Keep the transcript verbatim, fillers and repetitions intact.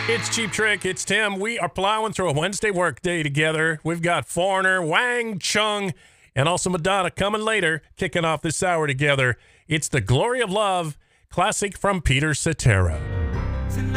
It's Cheap Trick. It's Tim. We are plowing through a Wednesday work day together. We've got Foreigner, Wang Chung, and also Madonna coming later, kicking off this hour together. It's The Glory of Love, classic from Peter Cetera.